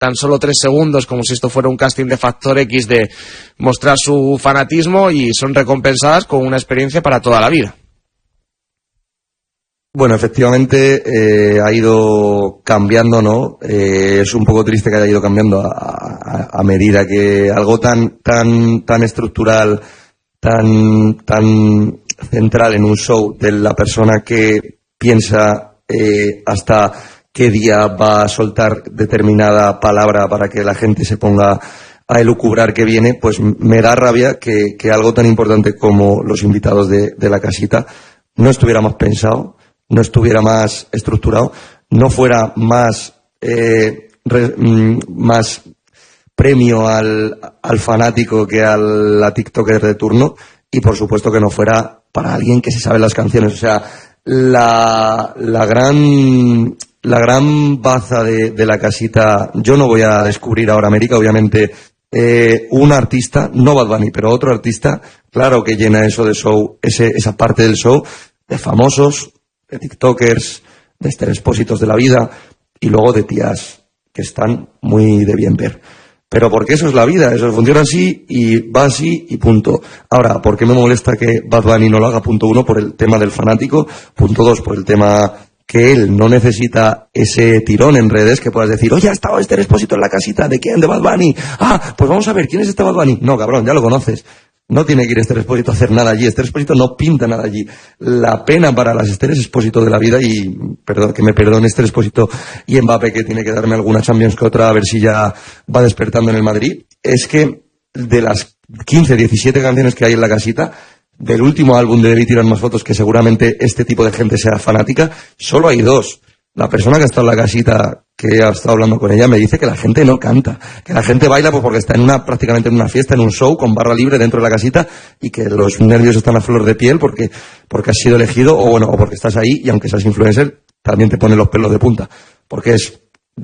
tan solo 3 segundos, como si esto fuera un casting de Factor X, de mostrar su fanatismo, y son recompensadas con una experiencia para toda la vida. Bueno, efectivamente ha ido cambiando, ¿no? Es un poco triste que haya ido cambiando a medida que algo tan estructural, tan central en un show, de la persona que piensa hasta qué día va a soltar determinada palabra para que la gente se ponga a elucubrar que viene, pues me da rabia que algo tan importante como los invitados de la casita no estuviera más pensado, no estuviera más estructurado, no fuera más premio al fanático que a la TikToker de turno, y por supuesto que no fuera para alguien que se sabe las canciones. O sea, la gran baza de la casita, yo no voy a descubrir ahora América, obviamente, un artista, no Bad Bunny, pero otro artista, claro que llena eso de show, esa parte del show, de famosos, de tiktokers, de Expósitos de la vida, y luego de tías que están muy de bien ver. Pero porque eso es la vida, eso funciona así y va así y punto. Ahora, ¿por qué me molesta que Bad Bunny no lo haga? Punto 1, por el tema del fanático. Punto 2, por el tema que él no necesita ese tirón en redes que puedas decir, oye, ha estado Expósito en la casita, ¿de quién? De Bad Bunny. Ah, pues vamos a ver, ¿quién es este Bad Bunny? No, cabrón, ya lo conoces. No tiene que ir Expósito a hacer nada allí. Expósito no pinta nada allí. La pena para las Expósito de la vida, y que me perdone Expósito y Mbappé, que tiene que darme alguna Champions que otra, a ver si ya va despertando en el Madrid, es que de las 15, 17 canciones que hay en la casita, del último álbum de Debí tirar más fotos, que seguramente este tipo de gente sea fanática, solo hay 2. La persona que ha estado en la casita, que ha estado hablando con ella, me dice que la gente no canta, que la gente baila pues porque está prácticamente en una fiesta, en un show, con barra libre dentro de la casita, y que los nervios están a flor de piel porque has sido elegido, o porque estás ahí, y aunque seas influencer, también te pone los pelos de punta, porque es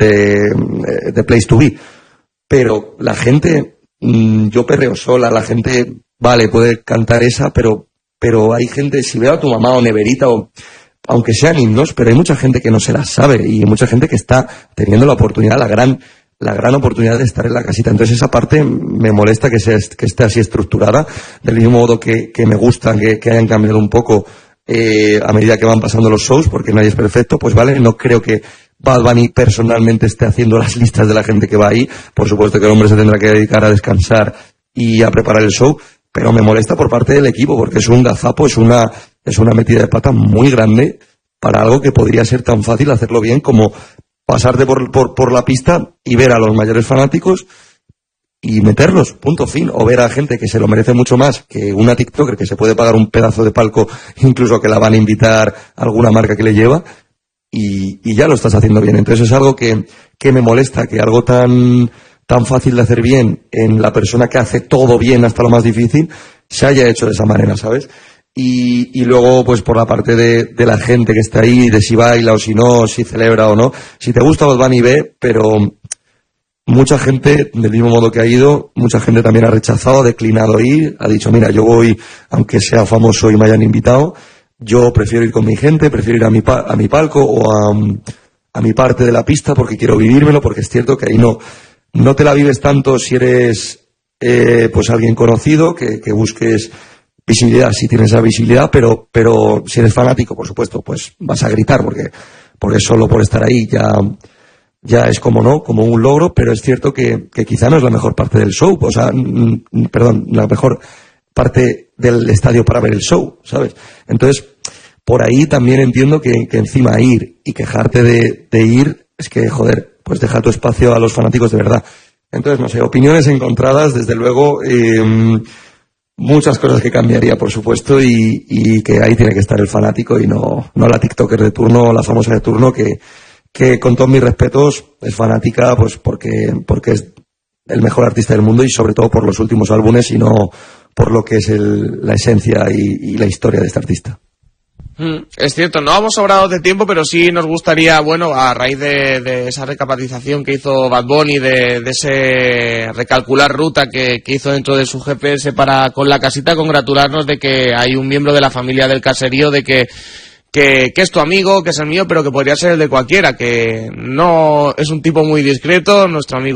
de place to be. Pero la gente, yo perreo sola, la gente, vale, puede cantar esa, pero hay gente, si veo a tu mamá o Neverita, aunque sean himnos, pero hay mucha gente que no se las sabe, y mucha gente que está teniendo la oportunidad, la gran oportunidad de estar en la casita. Entonces esa parte me molesta que esté así estructurada, del mismo modo que me gusta que hayan cambiado un poco a medida que van pasando los shows, porque nadie es perfecto. Pues vale, no creo que Bad Bunny personalmente esté haciendo las listas de la gente que va ahí. Por supuesto que el hombre se tendrá que dedicar a descansar y a preparar el show, pero me molesta por parte del equipo, porque es un gazapo, es una metida de pata muy grande para algo que podría ser tan fácil hacerlo bien como pasarte por la pista y ver a los mayores fanáticos y meterlos, punto fin. O ver a gente que se lo merece mucho más que una TikToker que se puede pagar un pedazo de palco, incluso que la van a invitar a alguna marca que le lleva, y ya lo estás haciendo bien. Entonces es algo que me molesta, que algo tan fácil de hacer bien en la persona que hace todo bien hasta lo más difícil se haya hecho de esa manera, ¿sabes? Y luego, pues por la parte de la gente que está ahí, de si baila o si no, si celebra o no. Si te gusta Bad Bunny, ve, pero mucha gente, del mismo modo que ha ido, mucha gente también ha rechazado, ha declinado ir, ha dicho, mira, yo voy, aunque sea famoso y me hayan invitado, yo prefiero ir con mi gente, prefiero ir a mi palco o a mi parte de la pista, porque quiero vivírmelo, porque es cierto que ahí no te la vives tanto si eres pues alguien conocido, que busques visibilidad, si tienes esa visibilidad, pero si eres fanático, por supuesto, pues vas a gritar, porque solo por estar ahí ya es como un logro. Pero es cierto que quizá no es la mejor parte del show, o sea, la mejor parte del estadio para ver el show, ¿sabes? Entonces, por ahí también entiendo que encima ir y quejarte de ir, es que, joder, pues deja tu espacio a los fanáticos de verdad. Entonces, no sé, opiniones encontradas, desde luego, muchas cosas que cambiaría, por supuesto, y que ahí tiene que estar el fanático y no la TikToker de turno o la famosa de turno, que con todos mis respetos es fanática, pues porque es el mejor artista del mundo, y sobre todo por los últimos álbumes y no por lo que es la esencia y la historia de este artista. Es cierto, no hemos sobrado de tiempo, pero sí nos gustaría, bueno, a raíz de esa recapitalización que hizo Bad Bunny, de ese recalcular ruta que hizo dentro de su GPS con la casita, congratularnos de que hay un miembro de la familia del caserío, de que que es tu amigo, que es el mío, pero que podría ser el de cualquiera, que no es un tipo muy discreto, nuestro amigo